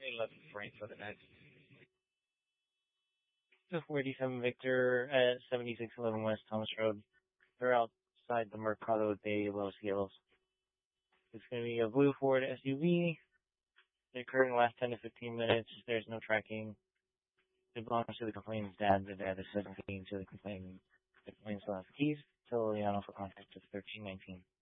11 frame for the next. The 47 Victor at 7611 West Thomas Road. They're outside the Mercado de Los Cielos. It's going to be a blue Ford SUV. It occurred in the last 10 to 15 minutes. There's no tracking. It belongs to the complainant's dad. The dad is 17, so the complainant still has the keys. Tell Liliano for contact is 1319.